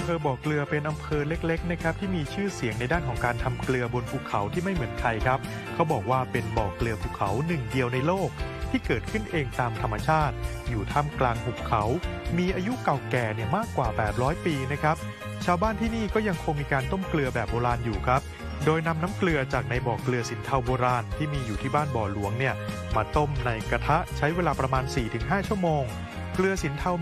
ภอบ่อเกลือเป็นอำเภอเล็กๆนะครับที่มีชื่อเสียงในด้านของการทำเกลือบนภูเขาที่ไม่เหมือนใครครับเขาบอกว่าเป็นบ่อเกลือภูเขาหนึ่งเดียวในโลกที่เกิดขึ้นเองตามธรรมชาติอยู่ท่ามกลางหุบเขามีอายุเก่าแก่เนี่ยมากกว่า800ปีนะครับชาวบ้านที่นี่ก็ยังคงมีการต้มเกลือแบบโบราณอยู่ครับโดยนำน้ำเกลือจากในบ่อเกลือสินเทาโบราณที่มีอยู่ที่บ้านบ่อหลวงเนี่ยมาต้มในกระทะใช้เวลาประมาณ 4-5 ชั่วโมงเกลือสินเทา